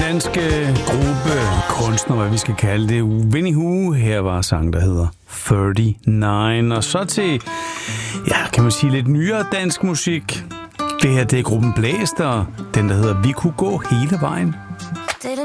danske gruppe, kunstner, hvad vi skal kalde det, Winnie Hu. Her var sang, der hedder 39. Og så til, ja, kan man sige, lidt nyere dansk musik. Det her, det er gruppen Blæster, den der hedder Vi kunne gå hele vejen.